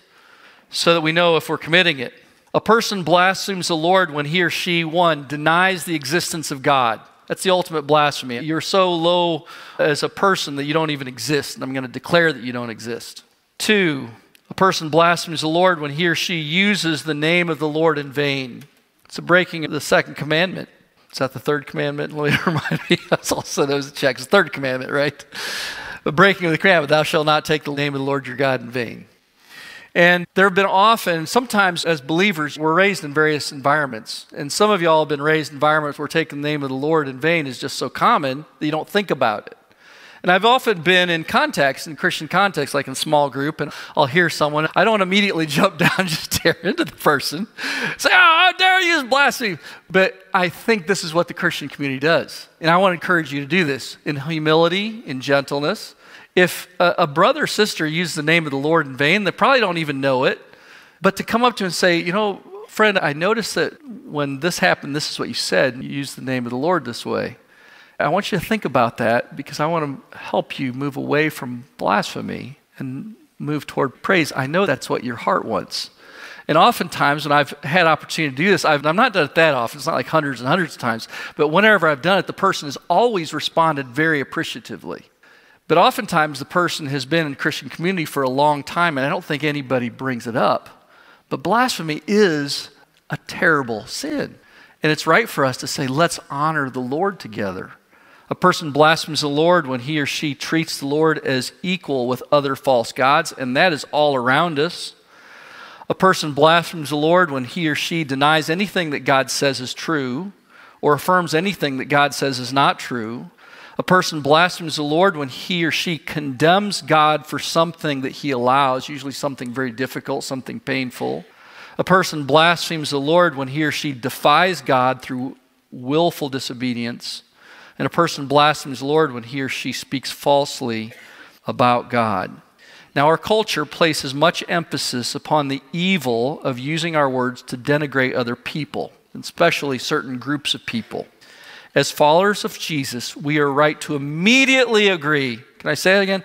S16: so that we know if we're committing it. A person blasphemes the Lord when he or she, one, denies the existence of God. That's the ultimate blasphemy. You're so low as a person that you don't even exist, and I'm going to declare that you don't exist. Two, a person blasphemes the Lord when he or she uses the name of the Lord in vain. It's a breaking of the second commandment. Is that the third commandment? Let me remind me. That's also those checks. The third commandment, right? The breaking of the commandment, thou shalt not take the name of the Lord your God in vain. And there have been often, sometimes as believers, we're raised in various environments. And some of y'all have been raised in environments where taking the name of the Lord in vain is just so common that you don't think about it. And I've often been in context, in Christian context, like in small group, and I'll hear someone. I don't immediately jump down and just tear into the person. Say, oh, how dare you blaspheme. But I think this is what the Christian community does. And I want to encourage you to do this in humility, in gentleness. If a, a brother or sister uses the name of the Lord in vain, they probably don't even know it. But to come up to and say, you know, friend, I noticed that when this happened, this is what you said. You used the name of the Lord this way. I want you to think about that because I want to help you move away from blasphemy and move toward praise. I know that's what your heart wants. And oftentimes when I've had opportunity to do this, I've, I'm not done it that often. It's not like hundreds and hundreds of times. But whenever I've done it, the person has always responded very appreciatively. But oftentimes the person has been in Christian community for a long time, and I don't think anybody brings it up. But blasphemy is a terrible sin. And it's right for us to say, let's honor the Lord together. A person blasphemes the Lord when he or she treats the Lord as equal with other false gods, and that is all around us. A person blasphemes the Lord when he or she denies anything that God says is true or affirms anything that God says is not true. A person blasphemes the Lord when he or she condemns God for something that he allows, usually something very difficult, something painful. A person blasphemes the Lord when he or she defies God through willful disobedience. And a person blasphemes the Lord when he or she speaks falsely about God. Now, our culture places much emphasis upon the evil of using our words to denigrate other people, especially certain groups of people. As followers of Jesus, we are right to immediately agree. Can I say it again?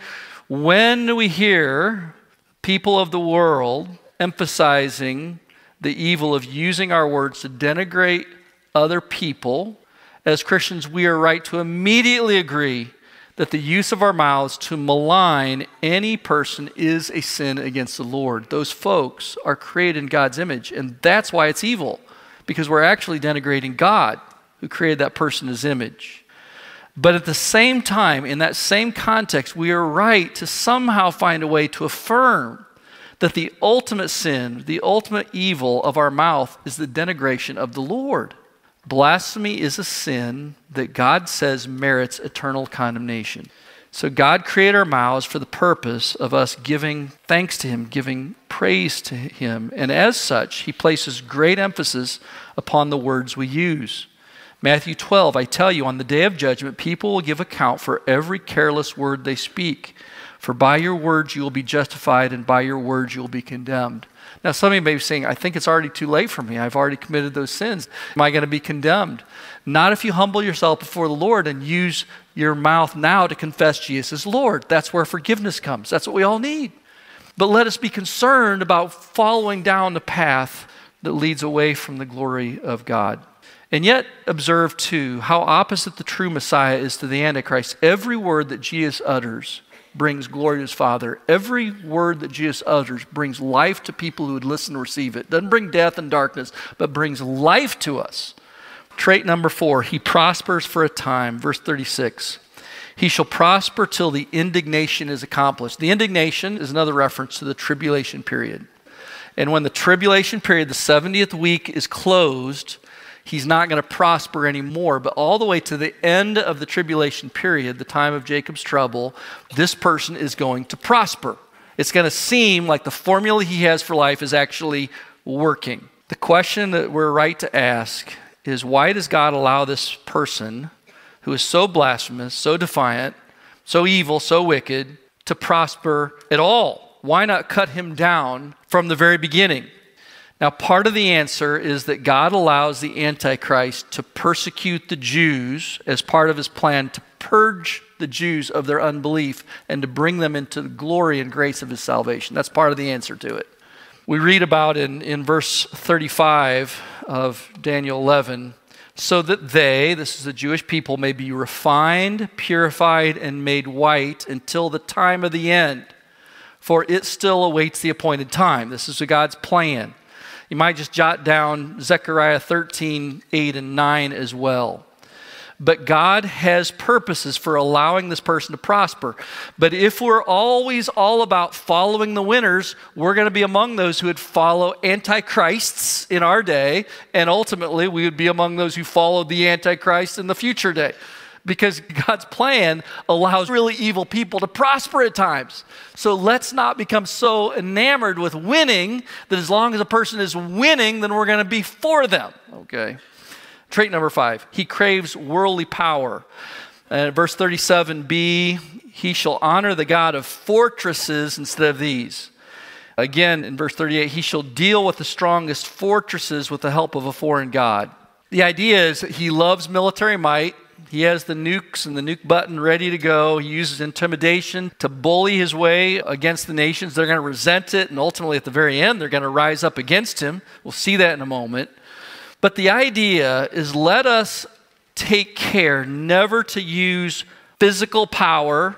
S16: When we hear people of the world emphasizing the evil of using our words to denigrate other people, as Christians, we are right to immediately agree that the use of our mouths to malign any person is a sin against the Lord. Those folks are created in God's image, and that's why it's evil, because we're actually denigrating God who created that person in his image. But at the same time, in that same context, we are right to somehow find a way to affirm that the ultimate sin, the ultimate evil of our mouth is the denigration of the Lord. Blasphemy is a sin that God says merits eternal condemnation. So God created our mouths for the purpose of us giving thanks to him, giving praise to him. And as such, he places great emphasis upon the words we use. Matthew twelve, I tell you, on the day of judgment, people will give account for every careless word they speak. For by your words you will be justified, and by your words you will be condemned. Now, some of you may be saying, I think it's already too late for me. I've already committed those sins. Am I going to be condemned? Not if you humble yourself before the Lord and use your mouth now to confess Jesus as Lord. That's where forgiveness comes. That's what we all need. But let us be concerned about following down the path that leads away from the glory of God. And yet, observe too, how opposite the true Messiah is to the Antichrist. Every word that Jesus utters brings glory to his Father. Every word that Jesus utters brings life to people who would listen and receive it. Doesn't bring death and darkness, but brings life to us. Trait number four, he prospers for a time. Verse thirty-six, he shall prosper till the indignation is accomplished. The indignation is another reference to the tribulation period. And when the tribulation period, the seventieth week, is closed, he's not going to prosper anymore. But all the way to the end of the tribulation period, the time of Jacob's trouble, this person is going to prosper. It's going to seem like the formula he has for life is actually working. The question that we're right to ask is, why does God allow this person who is so blasphemous, so defiant, so evil, so wicked, to prosper at all? Why not cut him down from the very beginning? Now, part of the answer is that God allows the Antichrist to persecute the Jews as part of his plan to purge the Jews of their unbelief and to bring them into the glory and grace of his salvation. That's part of the answer to it. We read about in, in verse thirty-five of Daniel eleven, so that they, this is the Jewish people, may be refined, purified, and made white until the time of the end. For it still awaits the appointed time. This is God's plan. You might just jot down Zechariah thirteen, eight, and nine as well. But God has purposes for allowing this person to prosper. But if we're always all about following the winners, we're going to be among those who would follow antichrists in our day, and ultimately we would be among those who follow the Antichrist in the future day. Because God's plan allows really evil people to prosper at times. So let's not become so enamored with winning that as long as a person is winning, then we're going to be for them. Okay. Trait number five, he craves worldly power. And verse thirty-seven b, he shall honor the God of fortresses instead of these. Again, in verse thirty-eight, he shall deal with the strongest fortresses with the help of a foreign god. The idea is that he loves military might. He has the nukes and the nuke button ready to go. He uses intimidation to bully his way against the nations. They're going to resent it, and ultimately at the very end, they're going to rise up against him. We'll see that in a moment. But the idea is, let us take care never to use physical power,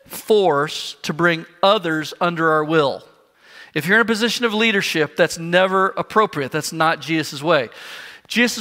S16: force, to bring others under our will. If you're in a position of leadership, that's never appropriate. That's not Jesus' way. Jesus'